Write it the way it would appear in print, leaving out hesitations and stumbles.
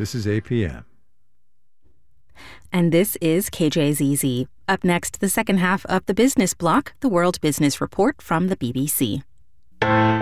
This is APM. And this is KJZZ. Up next, the second half of the business block, the World Business Report from the BBC.